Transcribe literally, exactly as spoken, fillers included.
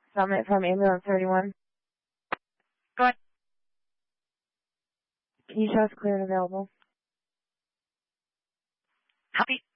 Summit from Ambulance thirty-one. Go ahead. Can you show us clear and available? Copy.